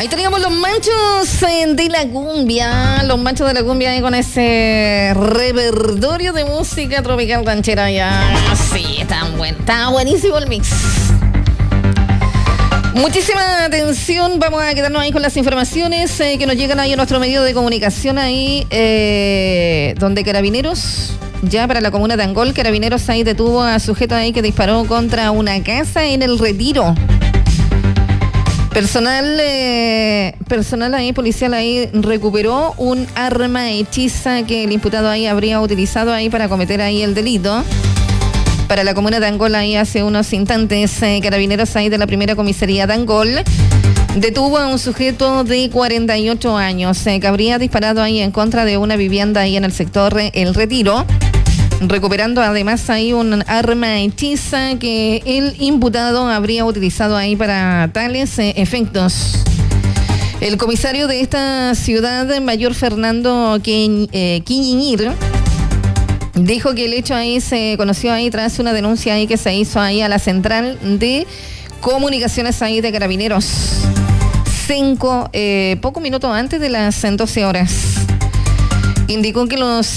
Ahí teníamos los machos de la cumbia. Los machos de la cumbia ahí con ese repertorio de música tropical ranchera ya. Sí, está buenísimo el mix. Muchísima atención, vamos a quedarnos ahí con las informaciones que nos llegan ahí a nuestro medio de comunicación ahí, donde Carabineros, ya para la comuna de Angol, Carabineros ahí detuvo a sujeto ahí que disparó contra una casa en El Retiro. Personal ahí, policial ahí, recuperó un arma hechiza que el imputado ahí habría utilizado ahí para cometer ahí el delito. Para la comuna de Angol, ahí hace unos instantes, Carabineros ahí de la primera comisaría de Angol detuvo a un sujeto de 48 años que habría disparado ahí en contra de una vivienda ahí en el sector El Retiro, recuperando además ahí un arma hechiza que el imputado habría utilizado ahí para tales efectos. El comisario de esta ciudad, mayor Fernando Quiñiñir, dijo que el hecho ahí se conoció ahí tras una denuncia ahí que se hizo ahí a la central de comunicaciones ahí de Carabineros. Pocos minutos antes de las 12 horas. Indicó que los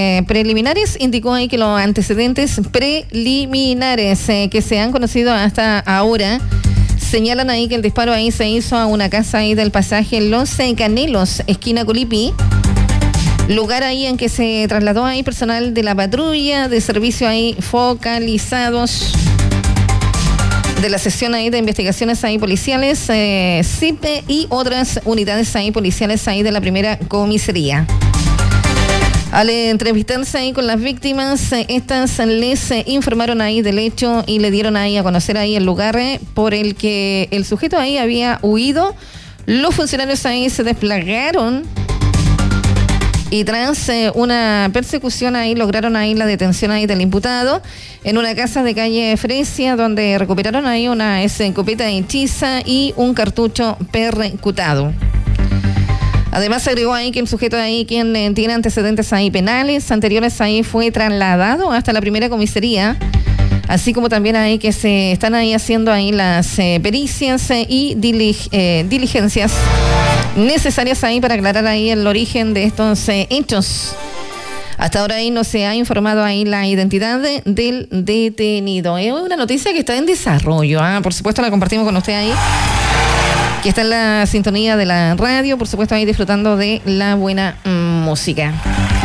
antecedentes preliminares que se han conocido hasta ahora señalan ahí que el disparo ahí se hizo a una casa ahí del pasaje Los Canelos, esquina Colipi, lugar ahí en que se trasladó ahí personal de la patrulla de servicio ahí focalizados de la sección ahí de investigaciones ahí policiales, CIPE y otras unidades ahí policiales ahí de la primera comisaría. Al entrevistarse ahí con las víctimas, estas les informaron ahí del hecho y le dieron ahí a conocer ahí el lugar por el que el sujeto ahí había huido. Los funcionarios ahí se desplegaron y tras una persecución ahí lograron ahí la detención ahí del imputado en una casa de calle Fresia, donde recuperaron ahí una escopeta hechiza y un cartucho percutado. Además agregó ahí que el sujeto ahí, quien tiene antecedentes ahí penales anteriores ahí, fue trasladado hasta la primera comisaría, así como también ahí que se están ahí haciendo ahí las pericias y diligencias necesarias ahí para aclarar ahí el origen de estos hechos. Hasta ahora ahí no se ha informado ahí la identidad del detenido. Es una noticia que está en desarrollo, por supuesto la compartimos con usted ahí, que está en la sintonía de la radio, por supuesto ahí disfrutando de la buena música.